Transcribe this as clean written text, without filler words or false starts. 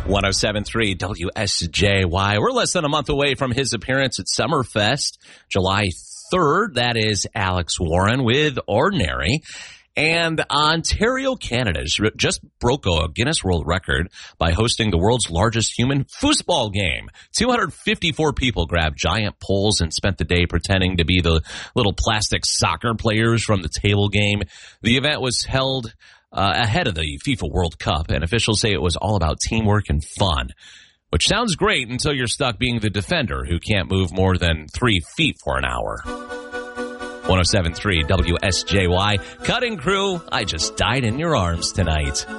107.3 WSJY. We're less than a month away from his appearance at Summerfest, July 3rd. That is Alex Warren with Ordinary. And Ontario, Canada just broke a Guinness World Record by hosting the world's largest human foosball game. 254 people grabbed giant poles and spent the day pretending to be the little plastic soccer players from the table game. The event was held ahead of the FIFA World Cup, and officials say it was all about teamwork and fun, which sounds great until you're stuck being the defender who can't move more than 3 feet for an hour. 107.3 WSJY. Cutting crew, I just died in your arms tonight.